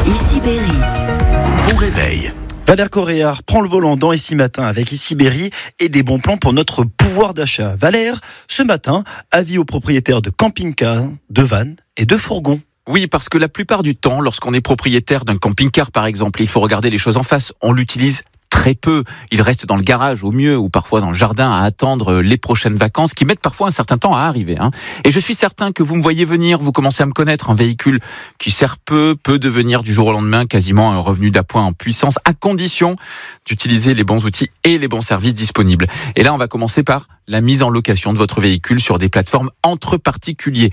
Ici Berry. Bon réveil. Valère Coréard prend le volant dans Ici Matin avec Ici Berry et des bons plans pour notre pouvoir d'achat. Valère, ce matin, avis aux propriétaires de camping-cars, de vannes et de fourgons. Oui, parce que la plupart du temps, lorsqu'on est propriétaire d'un camping-car par exemple, il faut regarder les choses en face, on l'utilise très peu. Il reste dans le garage au mieux ou parfois dans le jardin à attendre les prochaines vacances qui mettent parfois un certain temps à arriver. Et je suis certain que vous me voyez venir, vous commencez à me connaître. Un véhicule qui sert peu peut devenir du jour au lendemain quasiment un revenu d'appoint en puissance à condition d'utiliser les bons outils et les bons services disponibles. Et là, on va commencer par la mise en location de votre véhicule sur des plateformes entre particuliers.